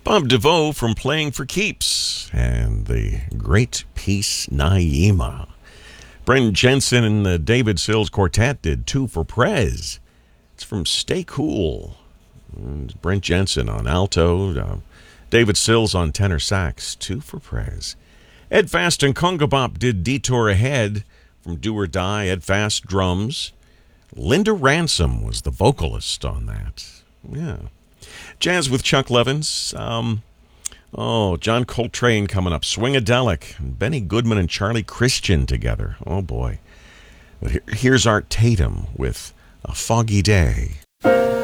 Bob DeVoe from Playing for Keeps and the Great Peace Naima. Brent Jensen and the David Sills Quartet did Two for Prez. It's from Stay Cool. And Brent Jensen on alto, David Sills on tenor sax, Two for Prez. Ed Fast and Conga Bop did Detour Ahead from Do or Die. Ed Fast drums. Linda Ransom was the vocalist on that. Yeah. Jazz with Chuck Levins. John Coltrane coming up. Swingadelic. Benny Goodman and Charlie Christian together. Oh, boy. But here's Art Tatum with A Foggy Day.